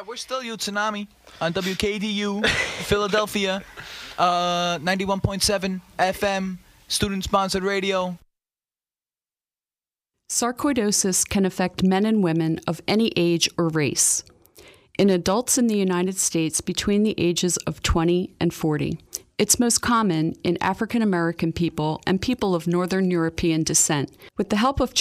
we're still you, Tsunami, on WKDU, Philadelphia, 91.7 FM, student-sponsored radio. Sarcoidosis can affect men and women of any age or race. In adults in the United States between the ages of 20 and 40, it's most common in African American people and people of Northern European descent. With the help of